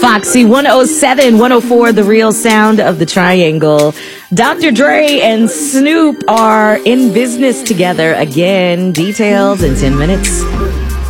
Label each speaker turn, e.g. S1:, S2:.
S1: Foxy 107, 104, the real sound of the triangle. Dr. Dre and Snoop are in business together again. Details in 10 minutes.